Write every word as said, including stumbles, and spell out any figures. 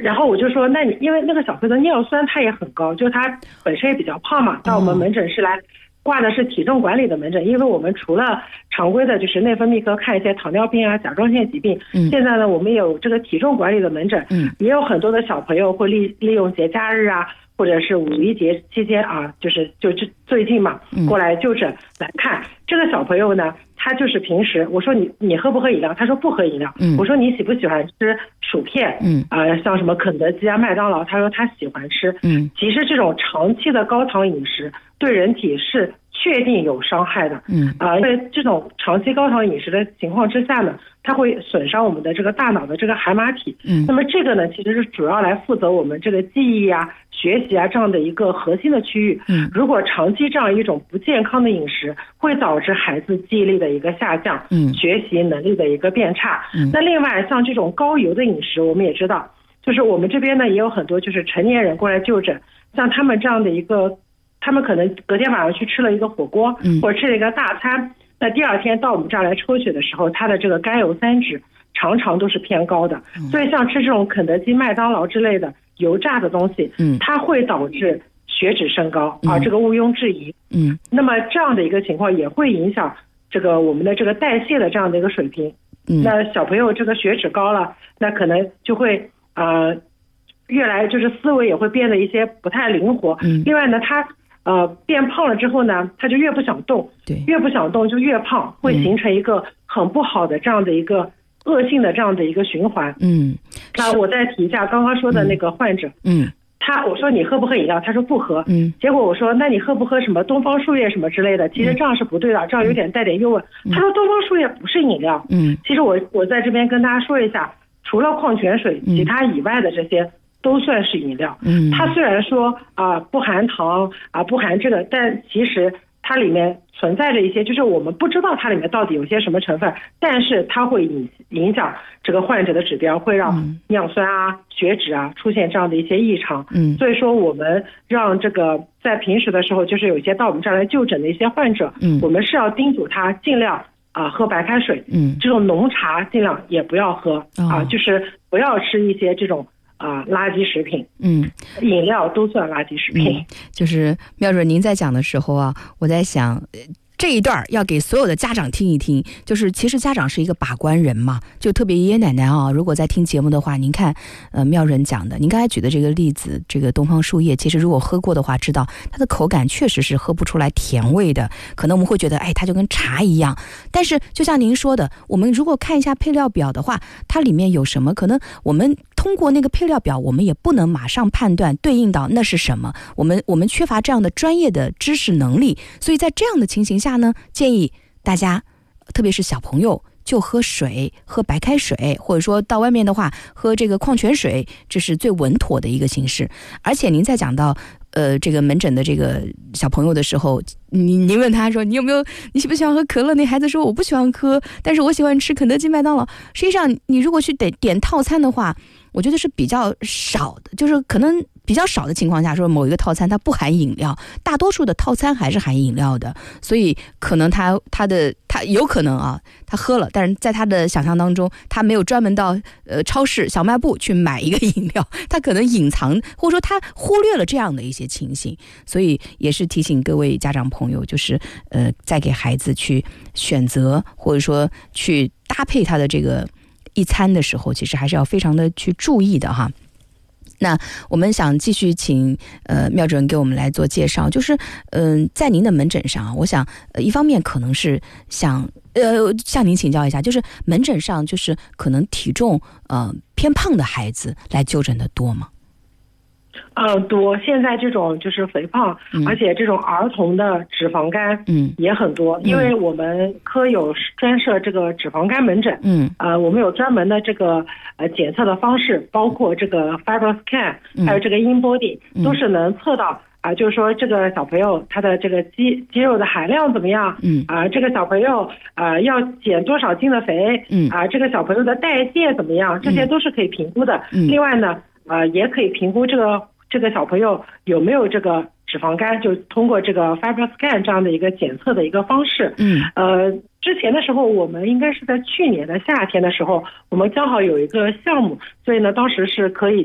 然后我就说，那你因为那个小朋友的尿酸它也很高，就他本身也比较胖嘛，到我们门诊是来挂的是体重管理的门诊，因为我们除了常规的就是内分泌科看一些糖尿病啊、甲状腺疾病，嗯，现在呢我们有这个体重管理的门诊，嗯，也有很多的小朋友会利利用节假日啊，或者是五一节期间啊，就是就这最近嘛，过来就诊来看、嗯、这个小朋友呢，他就是平时我说你你喝不喝饮料，他说不喝饮料，嗯，我说你喜不喜欢吃薯片，嗯啊、呃，像什么肯德基啊、麦当劳，他说他喜欢吃，嗯，其实这种长期的高糖饮食对人体是确定有伤害的，嗯啊、呃，因为这种长期高糖饮食的情况之下呢，它会损伤我们的这个大脑的这个海马体，嗯，那么这个呢，其实是主要来负责我们这个记忆啊、学习啊这样的一个核心的区域，嗯，如果长期这样一种不健康的饮食，会导致孩子记忆力的一个下降，嗯，学习能力的一个变差，嗯，那另外像这种高油的饮食，我们也知道，就是我们这边呢也有很多就是成年人过来就诊，像他们这样的一个。他们可能隔天晚上去吃了一个火锅，嗯，或者吃了一个大餐，那第二天到我们这儿来抽血的时候，他的这个甘油三酯常常都是偏高的，嗯，所以像吃这种肯德基、麦当劳之类的油炸的东西，嗯，它会导致血脂升高，嗯，啊，这个毋庸置疑，嗯，那么这样的一个情况也会影响这个我们的这个代谢的这样的一个水平，嗯，那小朋友这个血脂高了，那可能就会呃越来就是思维也会变得一些不太灵活，嗯，另外呢，他呃，变胖了之后呢，他就越不想动，对，越不想动就越胖，会形成一个很不好的这样的一个恶性的这样的一个循环。嗯，那我再提一下刚刚说的那个患者，嗯，他我说你喝不喝饮料，他说不喝，嗯，结果我说那你喝不喝什么东方树叶什么之类的，其实这样是不对的，这样有点带点诱问。嗯，他说东方树叶不是饮料，嗯，其实我我在这边跟大家说一下，除了矿泉水，其他以外的这些。都算是饮料，嗯，它虽然说啊、呃、不含糖啊、呃、不含这个，但其实它里面存在着一些，就是我们不知道它里面到底有些什么成分，但是它会影影响这个患者的指标，会让尿酸啊、嗯、血脂啊出现这样的一些异常，嗯，所以说我们让这个在平时的时候，就是有一些到我们这儿来就诊的一些患者，嗯，我们是要叮嘱他尽量啊、呃、喝白开水，嗯，这种浓茶尽量也不要喝，哦、啊，就是不要吃一些这种。啊、呃，垃圾食品，嗯，饮料都算垃圾食品。 嗯、就是妙准，您在讲的时候啊，我在想。这一段要给所有的家长听一听，就是其实家长是一个把关人嘛，就特别爷爷奶奶啊，如果在听节目的话，您看呃妙人讲的，您刚才举的这个例子，这个东方树叶，其实如果喝过的话知道它的口感确实是喝不出来甜味的，可能我们会觉得哎它就跟茶一样，但是就像您说的，我们如果看一下配料表的话，它里面有什么，可能我们通过那个配料表我们也不能马上判断对应到那是什么，我们我们缺乏这样的专业的知识能力，所以在这样的情形下呢，建议大家特别是小朋友就喝水，喝白开水，或者说到外面的话喝这个矿泉水，这是最稳妥的一个形式。而且您在讲到呃这个门诊的这个小朋友的时候，您您问他说你有没有你喜不喜欢喝可乐，那孩子说我不喜欢喝，但是我喜欢吃肯德基麦当劳。实际上你如果去点点套餐的话，我觉得是比较少的，就是可能比较少的情况下说某一个套餐它不含饮料，大多数的套餐还是含饮料的，所以可能他他的他有可能啊他喝了，但是在他的想象当中他没有专门到呃超市小卖部去买一个饮料，他可能隐藏或者说他忽略了这样的一些情形，所以也是提醒各位家长朋友，就是呃在给孩子去选择或者说去搭配他的这个一餐的时候，其实还是要非常的去注意的哈。那我们想继续请呃妙主任给我们来做介绍，就是嗯、呃、在您的门诊上，我想呃一方面可能是想呃向您请教一下，就是门诊上就是可能体重呃偏胖的孩子来就诊的多吗？ 呃，多。现在这种就是肥胖，嗯、而且这种儿童的脂肪肝，嗯，也很多。嗯、因为我们科有专设这个脂肪肝门诊，嗯，呃，我们有专门的这个呃检测的方式，包括这个 FibroScan，嗯、还有这个 InBody，嗯、都是能测到。啊、呃，就是说这个小朋友他的这个肌肌肉的含量怎么样？嗯，啊、呃，这个小朋友啊、呃、要减多少斤的肥？嗯，啊、呃，这个小朋友的代谢怎么样？这些都是可以评估的。嗯，另外呢，呃，也可以评估这个这个小朋友有没有这个脂肪肝，就通过这个 FibroScan 这样的一个检测的一个方式。嗯，呃，之前的时候我们应该是在去年的夏天的时候，我们刚好有一个项目，所以呢，当时是可以